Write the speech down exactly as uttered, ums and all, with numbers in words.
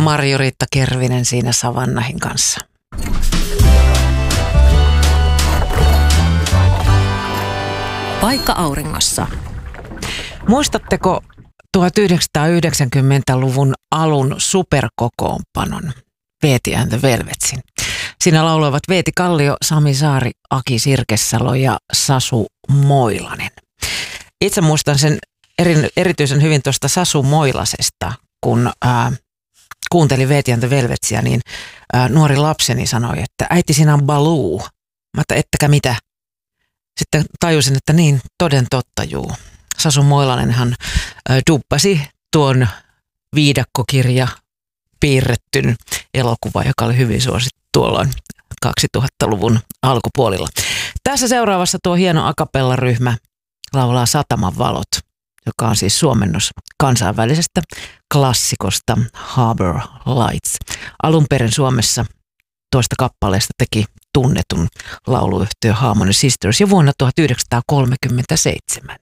Marjo-Riitta Kervinen siinä Savannahin kanssa. Paikka auringossa. Muistatteko tuhatyhdeksänsataayhdeksänkymmentäluvun alun superkokoonpanon Veeti and the Velvetsin? Siinä lauloivat Veeti Kallio, Sami Saari, Aki Sirkessalo ja Sasu Moilanen. Itse muistan sen eri, erityisen hyvin tuosta Sasu Moilasesta, kun ää, kuuntelin Veeti and the Velvetsiä, niin ää, nuori lapseni sanoi, että äiti siinä on Baloo. Mä että ettäkä mitä. Sitten tajusin, että niin, toden totta juu. Sasu Moilanenhan ää, duppasi tuon viidakkokirja piirrettyn elokuva, joka oli hyvin suosittu tuolloin kaksituhattaluvun alkupuolilla. Tässä seuraavassa tuo hieno a cappella-ryhmä laulaa Sataman valot, joka on siis suomennos kansainvälisestä klassikosta Harbour Lights. Alun perin Suomessa tuosta kappaleesta teki tunnetun lauluyhtiö Harmony Sisters jo vuonna tuhatyhdeksänsataakolmekymmentäseitsemän.